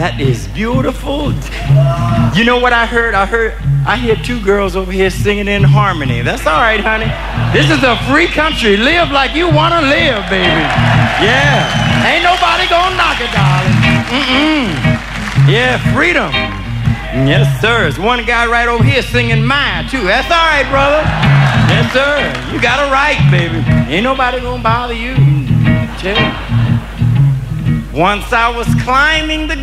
That is beautiful. You know what I heard? I hear two girls over here singing in harmony. That's all right, honey. This is a free country. Live like you want to live, baby. Yeah. Ain't nobody gonna knock it, darling. Yeah, freedom. Yes, sir. There's one guy right over here singing mine, too. That's all right, brother. Yes, sir. You got a right, baby. Ain't nobody gonna bother you. Chill. Once I was climbing the